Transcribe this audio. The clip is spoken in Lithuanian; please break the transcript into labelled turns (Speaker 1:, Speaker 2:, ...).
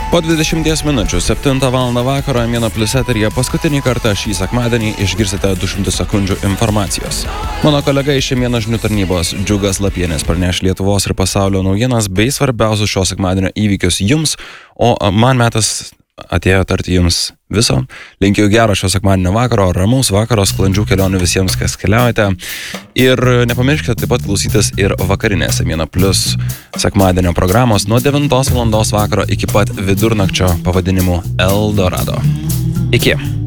Speaker 1: Po 20 minučių 7 val. Vakaro Mėno Plius eteryje paskutinį kartą šį sekmadienį išgirsite 200 sekundžių informacijos. Mano kolega iš Mėno žinių tarnybos Džiugas Lapienis praneš Lietuvos ir pasaulio naujienas bei svarbiausius šio sekmadienio įvykius jums, o man metas atėjo tarti jums viso. Linkiu gero šio sekmadienio vakaro, ramaus vakaro, sklandžių kelionių visiems, kas keliaujate. Ir nepamirškite taip pat klausytis ir vakarinės Mėno Plius sekmadienio programos nuo 9 val. Vakaro iki pat vidurnakčio pavadinimu Eldorado. Iki.